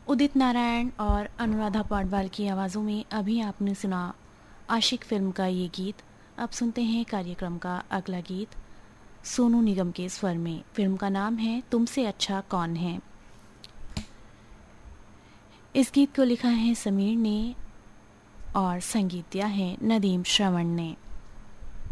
उदित नारायण और अनुराधा पौडवाल की आवाज़ों में अभी आपने सुना आशिक फिल्म का ये गीत। अब सुनते हैं कार्यक्रम का अगला गीत सोनू निगम के स्वर में। फिल्म का नाम है तुमसे अच्छा कौन है। इस गीत को लिखा है समीर ने और संगीत दिया है नदीम श्रवण ने।